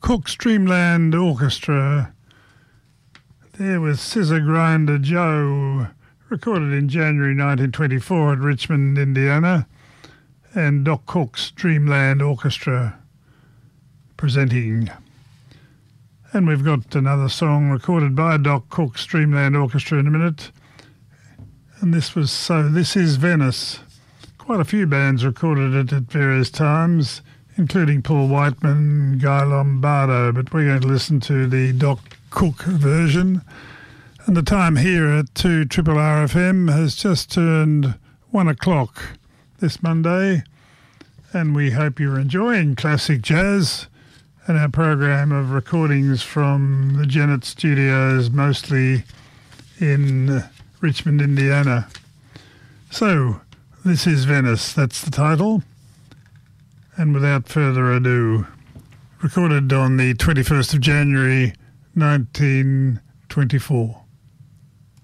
Cook Streamland Orchestra. There was Scissor Grinder Joe, recorded in January 1924 at Richmond, Indiana, and Doc Cook's Dreamland Orchestra presenting. And we've got another song recorded by Doc Cook's Dreamland Orchestra in a minute. And this was So This Is Venice. Quite a few bands recorded it at various times, including Paul Whiteman, Guy Lombardo, but we're going to listen to the Doc Cook version. And the time here at 2 Triple RFM has just turned 1 o'clock this Monday, and we hope you're enjoying classic jazz and our program of recordings from the Janet Studios, mostly in Richmond, Indiana. So, This Is Venice, that's the title. And without further ado, recorded on the 21st of January, 1924.